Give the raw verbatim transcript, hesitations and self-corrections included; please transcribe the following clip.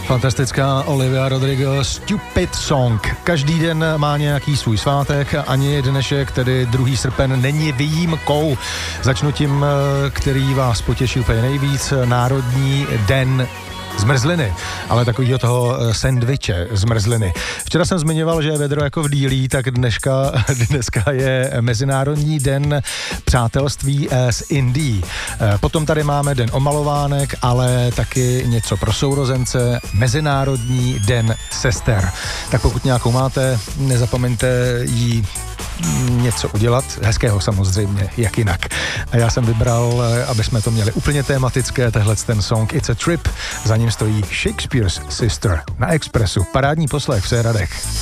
Fantastická Olivia Rodrigo, Stupid Song. Každý den má nějaký svůj svátek, ani dnešek, tedy druhý srpen, není výjimkou. Začnu tím, který vás potěší úplně nejvíc, Národní den zmrzliny, ale takovýho toho sendviče zmrzliny. Včera jsem zmiňoval, že je vedro jako v dýlí, tak dneška, dneska je Mezinárodní den přátelství s Indií. Potom tady máme den omalovánek, ale taky něco pro sourozence, Mezinárodní den sester. Tak pokud nějakou máte, nezapomeňte jí něco udělat, hezkého samozřejmě, jak jinak. A já jsem vybral, aby jsme to měli úplně tematické, tehle ten song It's a Trip, za ním stojí Shakespeare's Sister na Expressu. Parádní poslech v Séradech.